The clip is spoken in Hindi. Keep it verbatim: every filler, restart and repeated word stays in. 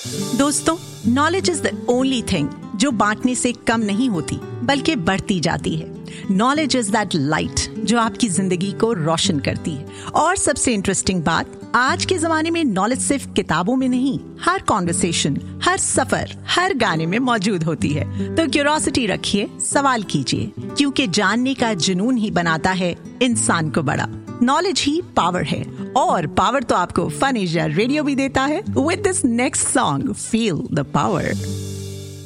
दोस्तों, knowledge is the only thing जो बांटने से कम नहीं होती बल्कि बढ़ती जाती है। नॉलेज इज दैट लाइट जो आपकी जिंदगी को रोशन करती है। और सबसे इंटरेस्टिंग बात, आज के जमाने में नॉलेज सिर्फ किताबों में नहीं, हर कॉन्वर्सेशन, हर सफर, हर गाने में मौजूद होती है। तो क्यूरोसिटी रखिए, सवाल कीजिए, क्योंकि जानने का जुनून ही बनाता है इंसान को बड़ा। नॉलेज ही पावर है, और पावर तो आपको फन एशिया रेडियो भी देता है। With this next song, feel the power.